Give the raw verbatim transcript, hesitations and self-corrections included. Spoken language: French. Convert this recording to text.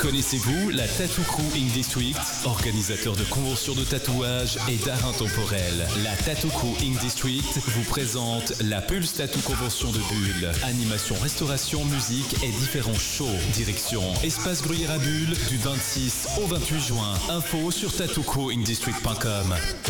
Connaissez-vous la Tattoo Crew Ink District, organisateur de conventions de tatouage et d'art intemporel? La Tattoo Crew Ink District vous présente la Pulse Tattoo Convention de Bulle. Animation, restauration, musique et différents shows. Direction Espace Gruyère à Bulle du vingt-six au vingt-huit juin. Info sur tattoo crew ink district point com.